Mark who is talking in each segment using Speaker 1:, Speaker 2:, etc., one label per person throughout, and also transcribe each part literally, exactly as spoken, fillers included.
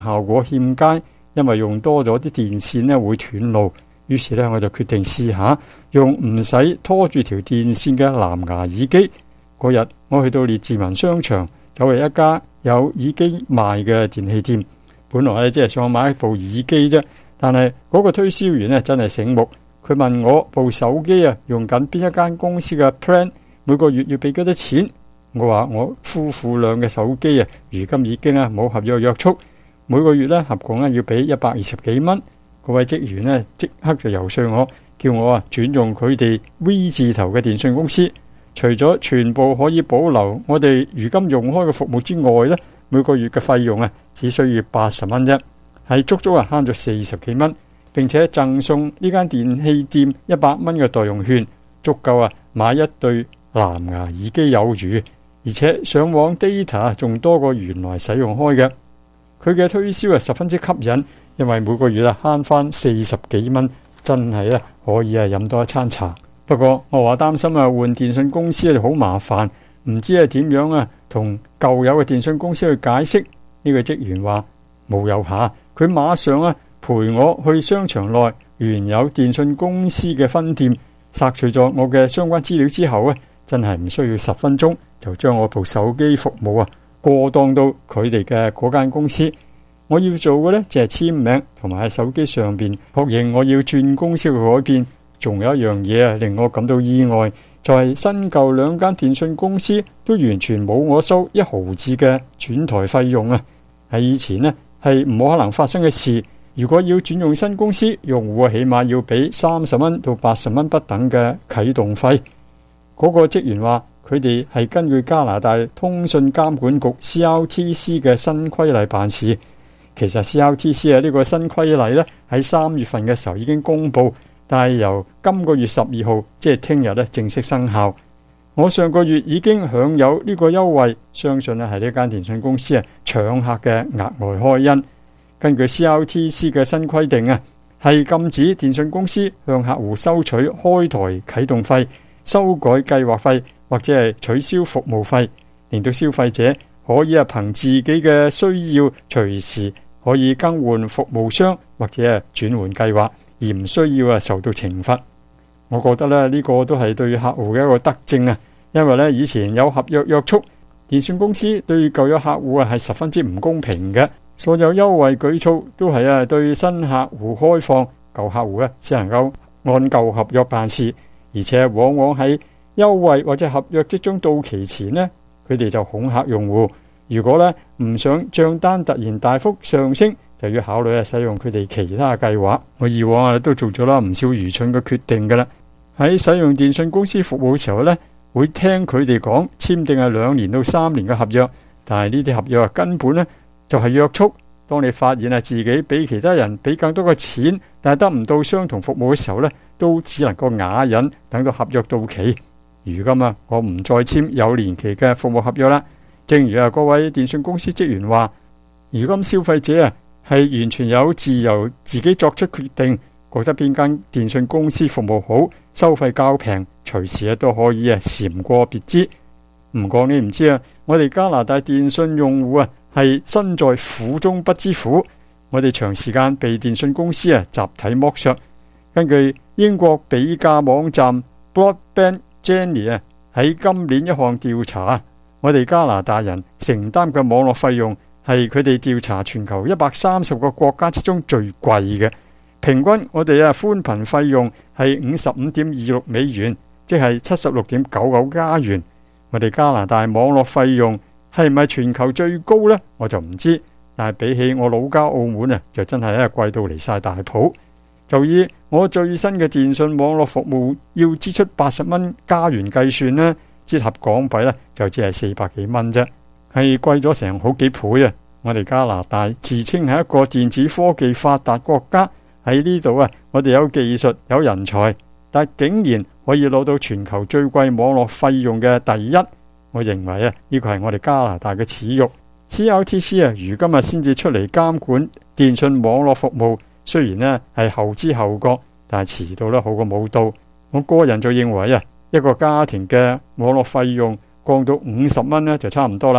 Speaker 1: 效果欠佳，因為用多咗啲電線咧會斷路。於是咧我就決定試下用唔使拖住條電線嘅藍牙耳機。嗰日我去到列治文商場，走嚟一家有耳機賣嘅電器店。本來咧即係想買一部耳機啫，但係嗰個推銷員咧真係醒目。佢問我部手機啊用緊邊一間公司嘅 plan， 每個月要俾幾多錢。我話我夫婦倆嘅手機啊，如今已經啊冇合約約束，每個月咧合共咧要俾一百二十幾蚊。嗰位職員呢，即刻就游說我，叫我啊轉用佢哋 V 字頭嘅電信公司。除咗全部可以保留我哋如今用開嘅服務之外呢，每個月嘅費用啊只需要八十蚊啫，係足足啊慳咗四十幾蚊，並且贈送呢間電器店一百蚊嘅代用券，足夠啊買一對藍牙耳機有餘，而且上網 data 仲多過原來使用開嘅。佢嘅推銷啊十分之吸引，因為每個月啊慳翻四十幾蚊，真係咧可以啊飲多一餐茶。不過我話擔心啊換電信公司啊好麻煩，唔知係點樣啊同舊有嘅電信公司去解釋。呢個職員話冇有怕，佢馬上啊陪我去商場內原有電信公司嘅分店，索取咗我嘅相關資料之後啊，真係唔需要十分鐘就將我部手機服務啊過檔到佢哋嘅嗰間公司。我要做嘅呢，就係簽名同埋喺手機上邊確認我要轉公司嘅改變。仲有一樣嘢啊令我感到意外，就係新舊兩間電信公司都完全冇我收一毫子嘅轉台費用啊！喺以前呢，係唔可能發生嘅事。如果要轉用新公司，用戶起碼要俾三十蚊到八十蚊不等嘅啟動費。嗰個職員話佢哋係根據加拿大通訊監管局 C R T C 嘅新規例辦事。其實 C R T C 啊呢個新規例呢，喺三月份嘅時候已經公布，但係由今個月十二號即係聽日咧正式生效。我上個月已經享有呢個優惠，相信咧係呢間電信公司啊搶客嘅額外開恩。根據 C R T C 嘅新規定啊，係禁止電信公司向客戶收取開台啟動費、修改計劃費或者係取消服務費，令到消費者可以啊憑自己嘅需要隨時可以更換服務商或者係轉換計劃，而唔需要啊受到懲罰。我覺得咧呢個都係對客戶嘅一個德政啊，因為咧以前有合約約束，電信公司對舊有客戶啊係十分之唔公平嘅。所有優惠舉措都係啊對新客戶開放，舊客戶咧先能夠按舊合約辦事，而且往往喺優惠或者合約即將到期前呢，佢哋就恐嚇用戶。如果咧唔想賬單突然大幅上升，就要考慮啊使用佢哋其他計劃。我以往啊都做咗啦唔少愚蠢嘅決定噶啦。喺使用電信公司服務嘅時候呢，會聽佢哋講簽訂係兩年到三年嘅合約，但係呢啲合約啊根本呢就係約束。當你發現啊自己比其他人俾更多嘅錢，但係得唔到相同服務嘅時候呢，都只能夠啞忍，等到合約到期。如今啊，我唔再簽有年期嘅服務合約啦。正如啊各位電信公司職員話，如今消費者啊係完全有自由自己作出決定，覺得邊間電信公司服務好，收費較平，隨時啊都可以啊禪過別之。唔講你唔知啊，我哋加拿大電信用戶啊係身在苦中不知苦，我哋長時間被電信公司啊集體剝削。根據英國比價網站 Broadband Jenny 啊喺今年一項調查，我哋加拿大人承擔嘅網絡費用係佢哋調查全球一百三十個國家之中最貴嘅。平均我哋啊寬頻費用係五十五點二六美元，即係七十六點九九加元。我哋加拿大網絡費用係咪全球最高呢？我就唔知，但係比起我老家澳門啊，就真係一貴到離晒大譜。就以我最新嘅電信網絡服務要支出八十蚊加元計算呢，折合港幣呢就只係四百幾蚊啫，係貴咗成好幾倍啊！我哋加拿大自稱係一個電子科技發達國家，喺呢度啊，我哋有技術有人才，但竟然可以攞到全球最貴網絡費用嘅第一。我認為啊，呢個係我哋加拿大嘅恥辱。C R T C 啊，如今啊先至出嚟監管電信網絡服務，雖然呢係後知後覺，但係遲到咧好過冇到。我個人就認為啊，一個家庭嘅網絡費用降到五十蚊呢就差唔多啦。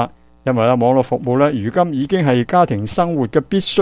Speaker 1: 因為咧網絡服務咧，如今已經係家庭生活嘅必須。